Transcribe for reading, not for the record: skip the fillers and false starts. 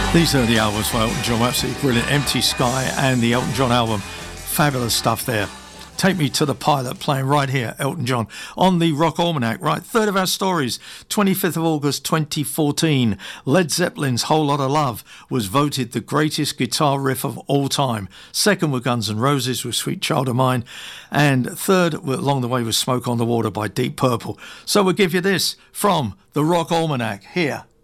These are the albums by Elton John, absolutely brilliant. Empty Sky and the Elton John album. Fabulous stuff there. Take Me to the Pilot, playing right here, Elton John, on the Rock Almanac. Right, third of our stories, 25th of August 2014. Led Zeppelin's Whole Lotta Love was voted the greatest guitar riff of all time. Second were Guns N' Roses with Sweet Child of Mine. And third, along the way, was Smoke on the Water by Deep Purple. So we'll give you this from the Rock Almanac here.